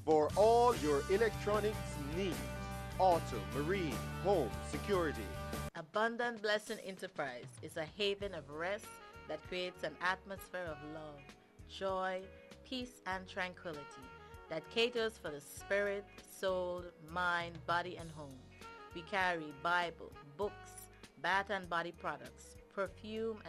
for all your electronics needs. Auto, marine, home, security. Abundant Blessing Enterprise is a haven of rest that creates an atmosphere of love, joy, peace, and tranquility that caters for the spirit, soul, mind, body, and home. We carry Bible, books, bath and body products, perfume,